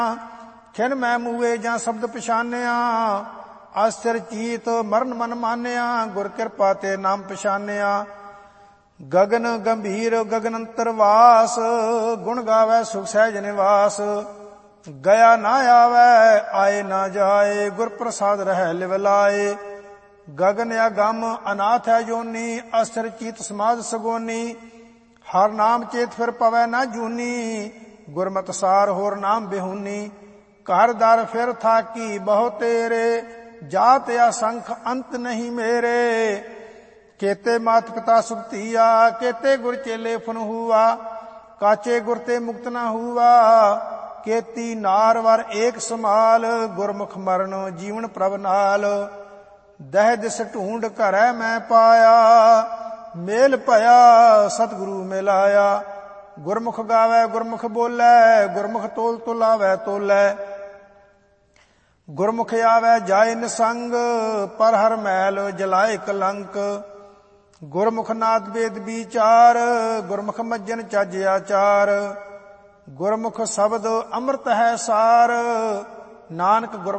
ਖਿਨ ਮੈਂ ਮੂਏ ਜਾਂ ਸ਼ਬਦ ਪਛਾਨਿਆ। ਆਸਚਰ ਚੀਤ ਮਰਨ ਮਨ ਮਾਨਿਆ। ਗੁਰ ਕਿਰਪਾ ਤੇ ਨਾਮ ਪਛਾਨਿਆ। ਗਗਨ ਗੰਭੀਰ ਗਗਨ ਅੰਤਰ ਵਾਸ। ਗੁਣ ਗਾਵੈ ਸੁਖ ਸਹਿਜ ਨਿਵਾਸ। ਗਿਆ ਨਾ ਆਵੈ ਆਏ ਨਾ ਜਾਏ। ਗੁਰ ਪ੍ਰਸਾਦ ਰਹਿ ਲਿਵ ਲਾਏ। ਗਗਨ ਅਗੰਮ ਅਨਾਥ ਹੈ ਜੋਨੀ। ਅਸਰ ਚੀਤ ਸਮਾਜ ਸਗੋਨੀ। ਹਰ ਨਾਮ ਚੇਤ ਫਿਰ ਪਵੈ ਨਾ ਜੂਨੀ। ਗੁਰਮਤਿ ਸਾਰ ਹੋਰ ਨਾਮ ਬਿਹੂਨੀ। ਘਰ ਦਰ ਫਿਰ ਥਾਕੀ ਬਹੁ ਤੇਰੇ। ਜਾਤ ਅਸੰਖ ਅੰਤ ਨਹੀਂ ਮੇਰੇ। ਕੇਤੇ ਮਾਤ ਪਿਤਾ ਸੁਖਤੀਆ। ਕੇਤੇ ਗੁਰ ਚੇਲੇ ਫਨ ਹੂਆ। ਕਾਚੇ ਗੁਰ ਤੇ ਮੁਕਤ ਨਾ ਹੂਆ। ਕੇਤੀ ਨਾਰ ਵਰ ਏਕ ਸਮਾਲ। ਗੁਰਮੁਖ ਮਰਨ ਜੀਵਨ ਪ੍ਰਭ ਨਾਲ। ਦਹਿ ਦਿਸ ਢੂੰਡ ਘਰੈ ਮੈਂ ਪਾਇਆ। ਮੇਲ ਭਇਆ ਸਤਿਗੁਰੂ ਮਿਲਾਇਆ। ਗੁਰਮੁਖ ਗਾਵੈ ਗੁਰਮੁਖ ਬੋਲੇ। ਗੁਰਮੁਖ ਤੋਲ ਤੁਲਾਵੈ ਤੋਲੇ। ਗੁਰਮੁਖ ਆਵੈ ਜਾਏ ਨਿਸੰਗ। ਪਰ ਹਰ ਮੈਲ ਜਲਾਏ ਕਲੰਕ। ਗੁਰਮੁਖ ਨਾਦ ਵੇਦ ਵਿਚਾਰ। ਗੁਰਮੁਖ ਮੱਜਨ ਚੱਜ ਆਚਾਰ। ਗੁਰਮੁਖ ਸ਼ਬਦ ਅੰਮ੍ਰਿਤ ਹੈ ਸਾਰ। ਨਾਨਕ ਗੁਰ